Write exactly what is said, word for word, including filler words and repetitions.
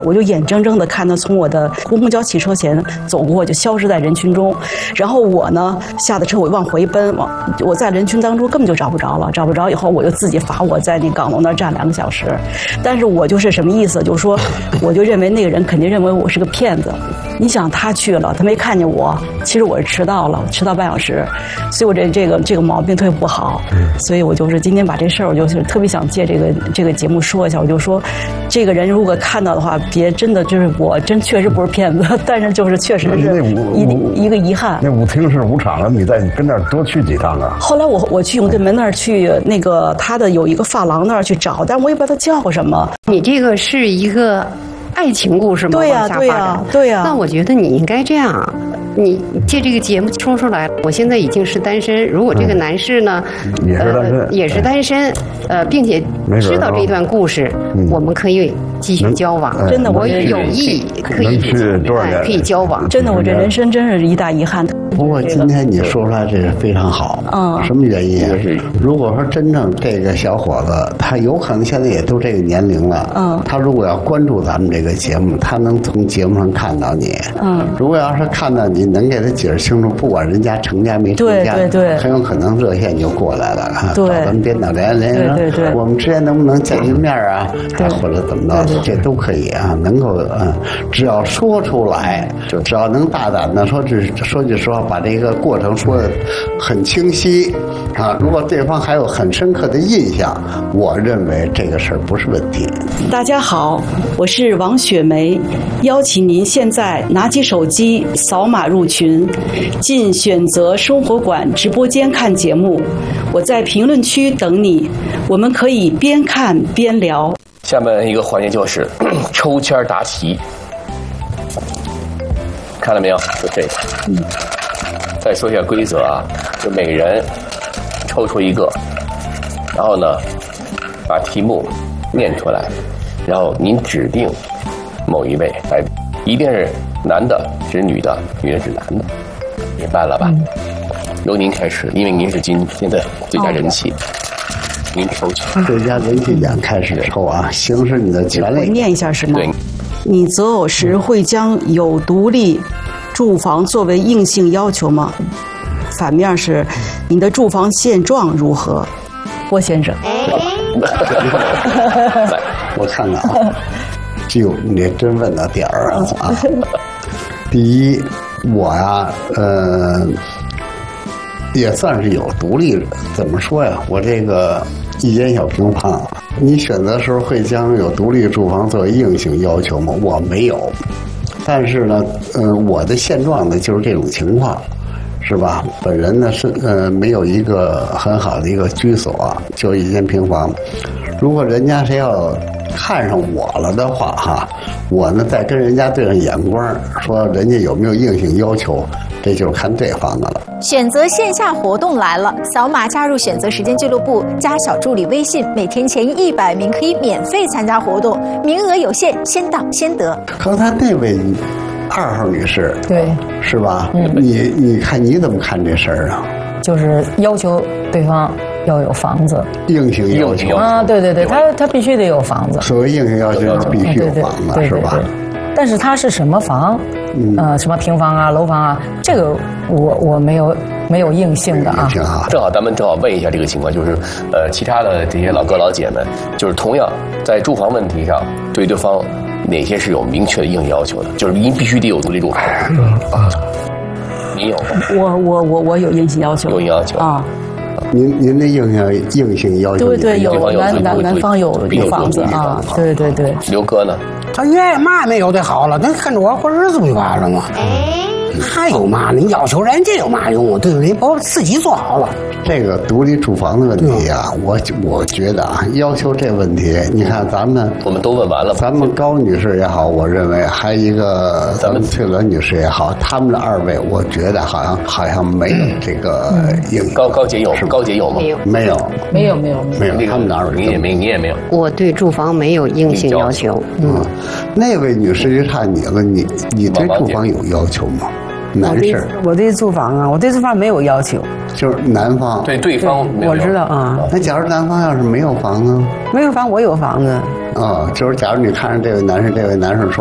我就眼睁睁地看他从我的公交汽车前走过，就消失在人群中。然后我呢，下的车我往回奔，往我在人群当中根本就找不着了，找不着以后我就自己罚我在那港楼那儿站两个小时。但是我就是什么意思？就是说，我就认为那个人肯定认为我是个骗子。你想他去了，他没看见我，其实我是迟到了，迟到半小时，所以我这这个这个毛病特别不好。所以我就是今天把这事儿，我就是特别想借这个这个节目说一下，我就说，这个人如果看到的话。别真的就是我真确实不是骗子，但是就是确实是一一个遗憾。 那舞厅是舞场了，你在跟那儿多去几趟啊？ 后来我我去永定门那儿去那个他的有一个发廊那儿去找，但我也不知道他叫什么。 你这个是一个爱情故事吗？ 对呀、啊，对呀、啊，对呀、啊。 那我觉得你应该这样。你借这个节目说出来，我现在已经是单身。如果这个男士呢， 嗯、也是单身、呃， 也是单身，呃，并且知道这段故事， 嗯、 我们可以继续交往。 嗯、真的， 我有意可以去多少年可以交往。 真的，我这人生真是一大遗憾。 不过今天你说出来这是非常好。 嗯。 什么原因啊？如果说真正这个小伙子，他有可能现在也都这个年龄了。 嗯。 他如果要关注咱们这个节目，他能从节目上看到你。 嗯。 如果要是看到你，能给他解释清楚，不管人家成家没成家， 对对对， 很有可能热线就过来了啊， 对， 找咱们编导连连说， 对对对， 我们之间能不能见一面啊？ 对， 或者怎么着，这都可以啊，能够嗯，只要说出来，就只要能大胆的说句说句实话，把这个过程说的很清晰啊。如果对方还有很深刻的印象，我认为这个事儿不是问题。 大家好，我是王雪梅，邀请您现在拿起手机扫码入群，进选择生活馆直播间看节目。我在评论区等你，我们可以边看边聊。 下面一个环节就是抽签答题，看了没有？就这个。 嗯。 再说一下规则啊，就每个人抽出一个，然后呢，把题目念出来，然后您指定某一位来，一定是男的指女的，女的指男的，明白了吧？嗯、由您开始，因为您是今天的最佳人气。哦，您抽签， 最佳人气奖开始抽啊，行使你的权利。 我念一下是吗？ 对。 你择偶时会将有独立住房作为硬性要求吗？反面是你的住房现状如何？郭先生。 我看看啊，就你真问到点儿啊！啊第一，我呀，呃。也算是有独立，怎么说呀？我这个一间小平房，你选择时候会将有独立住房作为硬性要求吗？我没有，但是呢，呃，我的现状呢就是这种情况，是吧？本人呢是呃没有一个很好的一个居所，就一间平房。如果人家谁要看上我了的话，哈，我呢再跟人家对上眼光，说人家有没有硬性要求，这就是看对方的了。 选择线下活动来了，扫码加入选择时间俱乐部，加小助理微信，每天前一百名可以免费参加活动，名额有限，先到先得。 刚才那位二号女士， 对， 是吧？ 嗯， 你你看你怎么看这事儿啊？ 就是要求对方要有房子， 硬性要求啊，对对对，他他必须得有房子。 所谓硬性要求是必须有房子，是吧？ 但是它是什么房？嗯、呃，什么平房啊、楼房啊？这个我我没有没有硬性的啊。 正好咱们正好问一下这个情况，就是呃，其他的这些老哥老姐们，就是同样在住房问题上，对对方哪些是有明确的硬性要求的？就是您必须得有独立住房啊。您有吗？ 我我我我有硬性要求。 有硬要求啊。 您您的硬性硬性要求？ 对对，有男男男方有有房子啊，对对对。 刘哥呢？ 他愿意嘛没有就好了，那跟着我过日子不就完了吗？还有嘛？你要求人家有嘛用？对不对？把自己做好了。 这个独立住房的问题啊，我我觉得啊，要求这问题，你看咱们我们都问完了， 咱们高女士也好，我认为还一个咱们翠伦女士也好，他们的二位，我觉得好像好像没有这个硬。 高高姐有是高姐有吗？ 没有， 没有， 没有，没有， 没有。他们哪有？ 你也没，你也没有。 我对住房没有硬性要求。 嗯，那位女士就差你了，你你对住房有要求吗？ 男士， 我对租房啊，我对租房没有要求， 就是男方对对方没有我知道啊。 那假如男方要是没有房呢？ 没有房，我有房子。 啊、哦，就是假如你看着这位男士，这位男士说。